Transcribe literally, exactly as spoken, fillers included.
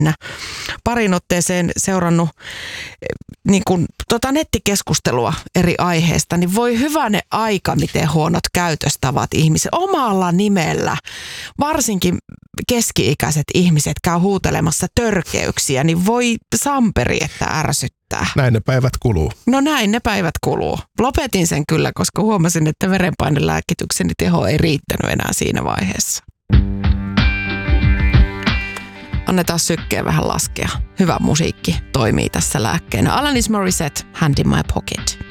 parin otteeseen seurannut niin kuin, tota nettikeskustelua eri aiheista, niin voi hyvänen aika, miten huonot käytöstavat ihmiset omalla nimellä, varsinkin keski-ikäiset ihmiset käy huutelemassa törkeyksiä, niin voi samperi, että ärsyttää. Näin ne päivät kuluu. No näin ne päivät kuluu. Lopetin sen kyllä, koska huomasin, että verenpainelääkitykseni teho ei riittänyt enää siinä vaiheessa. Annetaan sykkeen vähän laskea. Hyvä musiikki toimii tässä lääkkeenä. Alanis Morissette, Hand in My Pocket.